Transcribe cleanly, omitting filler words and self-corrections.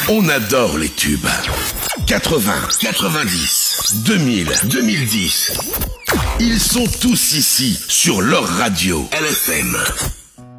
On adore les tubes. 80, 90, 2000, 2010. Ils sont tous ici sur leur radio LFM.